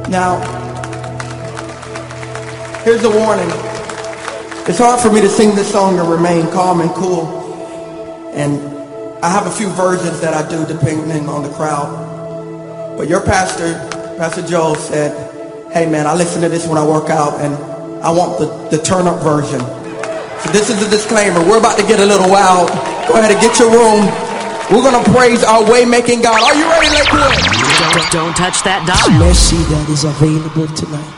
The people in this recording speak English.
Now, here's a warning. It's hard for me to sing this song and remain calm and cool. And I have a few versions that I do depending on the crowd. But your pastor, Pastor Joel, said, hey man, I listen to this when I work out and I want the turn-up version. So this is a disclaimer. We're about to get a little wild. Go ahead and get your room. We're going to praise our way-making God. Are you ready, Lakewood? Don't touch that dial. Mercy that is available tonight.